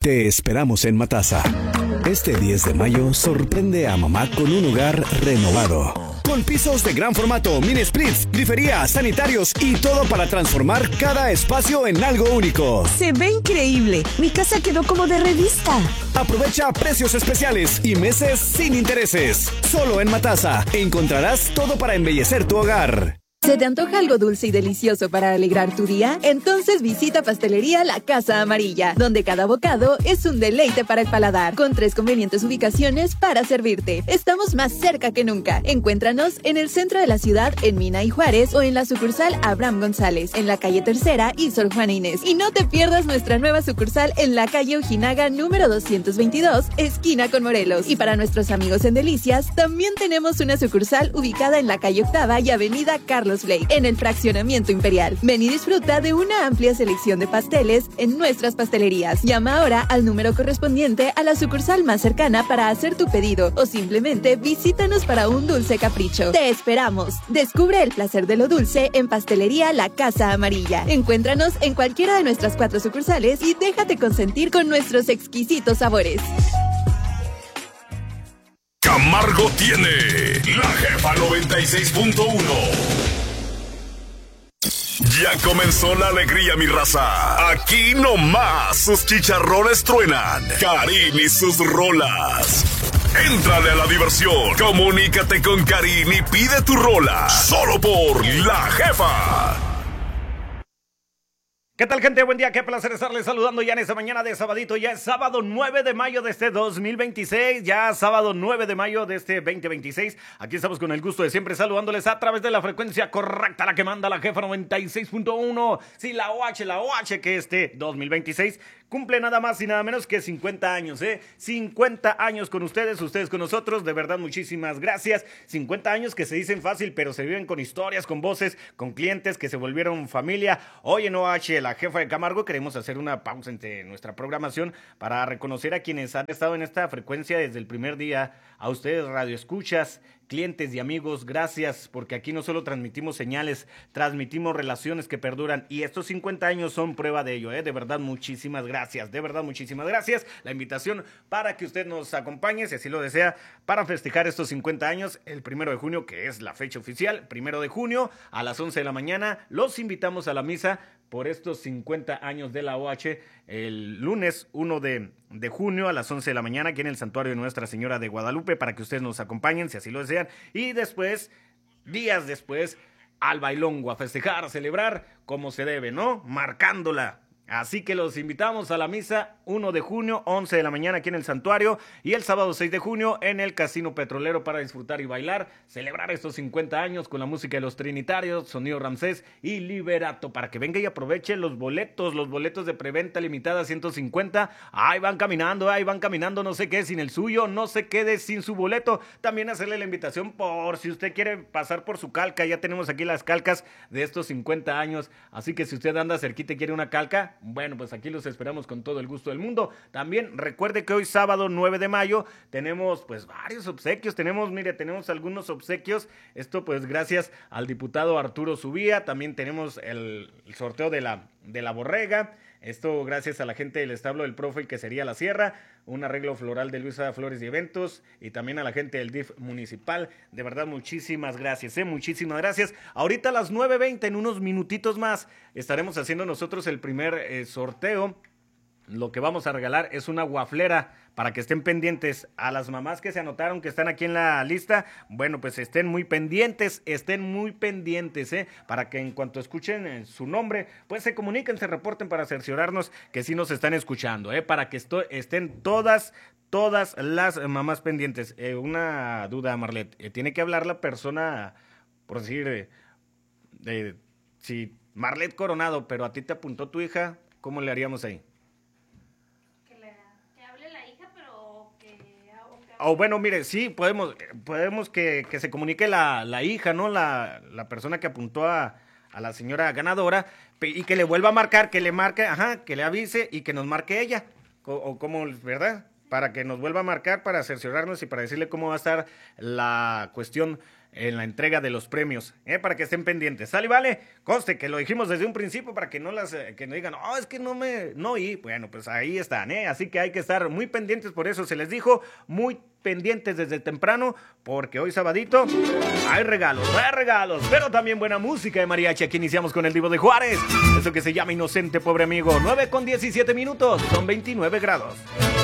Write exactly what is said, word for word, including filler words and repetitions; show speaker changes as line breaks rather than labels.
Te esperamos en Matasa. Este diez de mayo sorprende a mamá con un hogar renovado. Con pisos de gran formato, mini splits, grifería, sanitarios y todo para transformar cada espacio en algo único.
Se ve increíble. Mi casa quedó como de revista.
Aprovecha precios especiales y meses sin intereses. Solo en Matasa encontrarás todo para embellecer tu hogar.
¿Se te antoja algo dulce y delicioso para alegrar tu día? Entonces visita Pastelería La Casa Amarilla, donde cada bocado es un deleite para el paladar, con tres convenientes ubicaciones para servirte. Estamos más cerca que nunca. Encuéntranos en el centro de la ciudad, en Mina y Juárez, o en la sucursal Abraham González, en la calle Tercera y Sor Juana Inés. Y no te pierdas nuestra nueva sucursal en la calle Ojinaga número doscientos veintidós, esquina con Morelos. Y para nuestros amigos en Delicias, también tenemos una sucursal ubicada en la calle Octava y avenida Carlos Blake, en el fraccionamiento Imperial. Ven y disfruta de una amplia selección de pasteles en nuestras pastelerías. Llama ahora al número correspondiente a la sucursal más cercana para hacer tu pedido o simplemente visítanos para un dulce capricho. ¡Te esperamos! Descubre el placer de lo dulce en Pastelería La Casa Amarilla. Encuéntranos en cualquiera de nuestras cuatro sucursales y déjate consentir con nuestros exquisitos sabores.
Camargo tiene La Jefa noventa y seis punto uno. Ya comenzó la alegría, mi raza. Aquí nomás sus chicharrones truenan. Karin y sus rolas. Éntrale a la diversión. Comunícate con Karin y pide tu rola. Solo por La Jefa.
¿Qué tal, gente? Buen día, qué placer estarles saludando ya en esta mañana de sabadito. Ya es sábado nueve de mayo de este dos mil veintiséis, ya sábado nueve de mayo de este veinte veintiséis. Aquí estamos con el gusto de siempre saludándoles a través de la frecuencia correcta, la que manda La Jefa noventa y seis punto uno. Sí, la O H, la O H, que este dos mil veintiséis cumple nada más y nada menos que cincuenta años, ¿eh? cincuenta años con ustedes, ustedes con nosotros, de verdad muchísimas gracias. cincuenta años que se dicen fácil, pero se viven con historias, con voces, con clientes que se volvieron familia. Hoy en O H, La Jefa de Camargo, queremos hacer una pausa entre nuestra programación para reconocer a quienes han estado en esta frecuencia desde el primer día. A ustedes, radioescuchas, clientes y amigos, gracias, porque aquí no solo transmitimos señales, transmitimos relaciones que perduran, y estos cincuenta años son prueba de ello, ¿eh? De verdad, muchísimas gracias, de verdad, muchísimas gracias. La invitación para que usted nos acompañe, si así lo desea, para festejar estos cincuenta años, el primero de junio, que es la fecha oficial, primero de junio, a las once de la mañana, los invitamos a la misa por estos cincuenta años de la O H, el lunes uno de junio a las once de la mañana, aquí en el Santuario de Nuestra Señora de Guadalupe, para que ustedes nos acompañen, si así lo desean, y después, días después, al bailongo, a festejar, a celebrar como se debe, ¿no? Marcándola. Así que los invitamos a la misa uno de junio, once de la mañana aquí en el santuario, y el sábado seis de junio en el Casino Petrolero para disfrutar y bailar, celebrar estos cincuenta años con la música de los Trinitarios, Sonido Ramsés y Liberato, para que venga y aproveche los boletos, los boletos de preventa limitada ciento cincuenta, ahí van caminando, ahí van caminando, no se quede sin el suyo, no se quede sin su boleto. También hacerle la invitación por si usted quiere pasar por su calca, ya tenemos aquí las calcas de estos cincuenta años, así que si usted anda cerquita y quiere una calca, bueno, pues aquí los esperamos con todo el gusto del mundo. También recuerde que hoy sábado nueve de mayo tenemos pues varios obsequios, tenemos, mire, tenemos algunos obsequios, esto pues gracias al diputado Arturo Subía, también tenemos el, el sorteo de la, de la borrega, esto gracias a la gente del establo del Profe y Quesería La Sierra, un arreglo floral de Luisa Flores y Eventos, y también a la gente del D I F municipal. De verdad, muchísimas gracias, ¿eh? Muchísimas gracias. Ahorita a las nueve veinte, en unos minutitos más, estaremos haciendo nosotros el primer eh, sorteo. Lo que vamos a regalar es una guaflera para que estén pendientes. A las mamás que se anotaron, que están aquí en la lista, bueno, pues estén muy pendientes, estén muy pendientes, ¿eh? Para que en cuanto escuchen eh, su nombre, pues se comuniquen, se reporten para cerciorarnos que sí nos están escuchando, ¿eh? Para que esto, estén todas, todas las mamás pendientes. Eh, una duda, Marlet, eh, tiene que hablar la persona, por decir, eh, eh, si Marlet Coronado, pero a ti te apuntó tu hija, ¿cómo le haríamos ahí? O oh, bueno, mire, sí, podemos, podemos que, que se comunique la, la hija, ¿no? La, la persona que apuntó a, a la señora ganadora, y que le vuelva a marcar, que le marque, ajá, que le avise y que nos marque ella. O, o como, ¿verdad? para que nos vuelva a marcar, para cerciorarnos y para decirle cómo va a estar la cuestión en la entrega de los premios, ¿eh? Para que estén pendientes. ¿Sale, vale? Conste que lo dijimos desde un principio para que no las que no digan, oh, es que no me, no oí. Bueno, pues ahí están, ¿eh? Así que hay que estar muy pendientes, por eso se les dijo, muy pendientes desde temprano, porque hoy sabadito hay regalos, hay regalos, pero también buena música de mariachi. Aquí iniciamos con el Divo de Juárez, eso que se llama Inocente, pobre amigo. nueve con diecisiete minutos, son veintinueve grados.